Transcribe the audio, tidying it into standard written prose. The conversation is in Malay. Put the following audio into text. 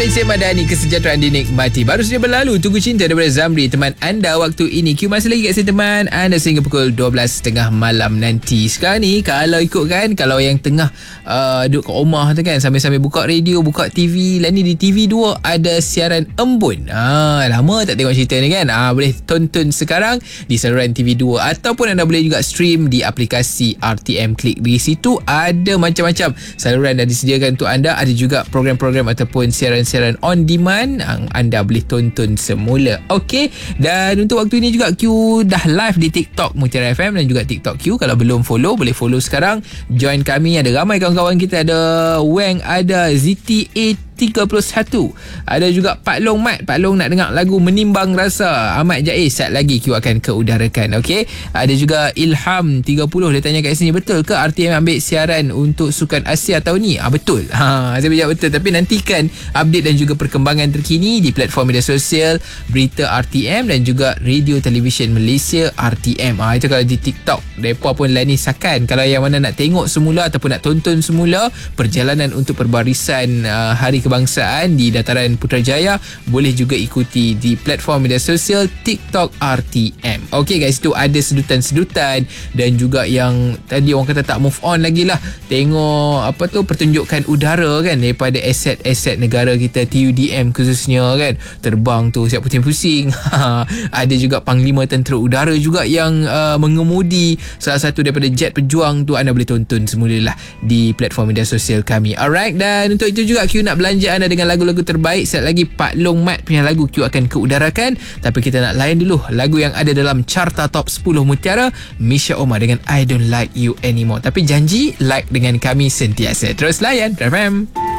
Encik Madani, kesejahteraan dinikmati. Baru saja berlalu Tunggu Cinta daripada Zamri, teman anda waktu ini. Q masih lagi kat sini teman anda sehingga pukul 12.30 malam nanti. Sekarang ni kalau ikutkan, kalau yang tengah duduk kat rumah tu kan, sambil-sambil buka radio, buka TV. Lah ni di TV2 ada siaran embun. Lama tak tengok cerita ni kan. Boleh tonton sekarang di saluran TV2, ataupun anda boleh juga stream di aplikasi RTM Klik. Di situ ada macam-macam saluran dah disediakan untuk anda. Ada juga program-program ataupun siaran-siaran on demand yang anda boleh tonton semula. Okey, dan untuk waktu ini juga Q dah live di TikTok Mutiara FM dan juga TikTok Q. Kalau belum follow, boleh follow sekarang. Join kami, ada ramai kawan-kawan kita. Ada Weng, ada ZTA 31. Ada juga Pak Long Mat. Pak Long nak dengar lagu Menimbang Rasa. Ahmad Jais, saat lagi Q akan keudarakan. Okey. Ada juga Ilham 30. Dia tanya kat sini, betul ke RTM ambil siaran untuk Sukan Asia tahun ni? Betul. Saya berjawab betul. Tapi nantikan update dan juga perkembangan terkini di platform media sosial Berita RTM dan juga Radio Television Malaysia RTM. Itu kalau di TikTok. Mereka pun lain ni sakan. Kalau yang mana nak tengok semula ataupun nak tonton semula perjalanan untuk perbarisan Hari Kebangsaan di Dataran Putrajaya, boleh juga ikuti di platform media sosial TikTok RTM. Okey guys, tu ada sedutan-sedutan dan juga yang tadi orang kata tak move on lagi lah. Tengok pertunjukan udara kan daripada aset-aset negara kita, TUDM khususnya kan. Terbang tu siap pusing-pusing. Ada juga Panglima Tentera Udara juga yang mengemudi salah satu daripada jet pejuang tu. Anda boleh tonton semula lah di platform media sosial kami. Alright, dan untuk itu juga Q nak belanja anda dengan lagu-lagu terbaik. Sekejap lagi Pak Long Mat punya lagu Q akan keudarakan. Tapi kita nak layan dulu lagu yang ada dalam carta top 10 Mutiara, Misha Omar dengan I Don't Like You Anymore. Tapi janji like dengan kami sentiasa. Terus layan FM.